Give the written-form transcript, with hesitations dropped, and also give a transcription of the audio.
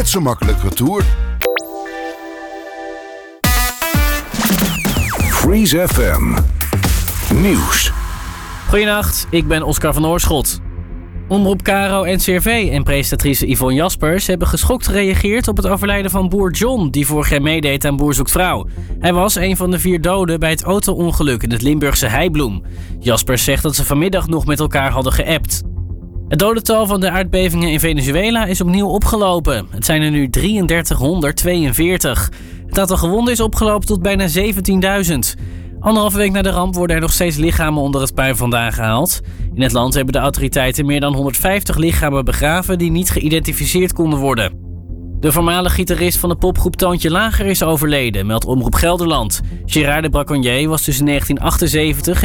Net zo makkelijk retour. Freeze FM Nieuws. Goedenacht, ik ben Oscar van Oorschot. Omroep Caro, NCRV en presentatrice Yvonne Jaspers hebben geschokt gereageerd op het overlijden van boer John, die vorig jaar meedeed aan Boer Zoekt Vrouw. Hij was een van de 4 doden bij het auto-ongeluk in het Limburgse Heibloem. Jaspers zegt dat ze vanmiddag nog met elkaar hadden geappt. Het dodental van de aardbevingen in Venezuela is opnieuw opgelopen. Het zijn er nu 3342. Het aantal gewonden is opgelopen tot bijna 17.000. Anderhalve week na de ramp worden er nog steeds lichamen onder het puin vandaan gehaald. In het land hebben de autoriteiten meer dan 150 lichamen begraven die niet geïdentificeerd konden worden. De voormalige gitarist van de popgroep Toontje Lager is overleden, meldt Omroep Gelderland. Gérard de Braconnier was tussen 1978